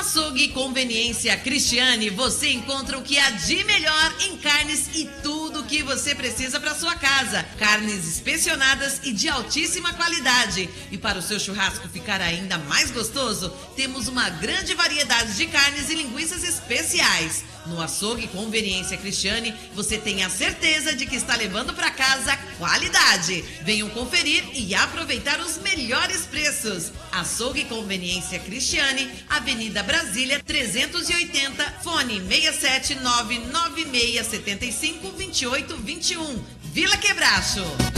Açougue Conveniência Cristiane, você encontra o que há de melhor em carnes e tudo o que você precisa para sua casa. Carnes inspecionadas e de altíssima qualidade. E para o seu churrasco ficar ainda mais gostoso, temos uma grande variedade de carnes e linguiças especiais. No Açougue Conveniência Cristiane, você tem a certeza de que está levando para casa qualidade. Venham conferir e aproveitar os melhores preços. Açougue Conveniência Cristiane, Avenida Brasília 380, fone 67996752821, Vila Quebracho.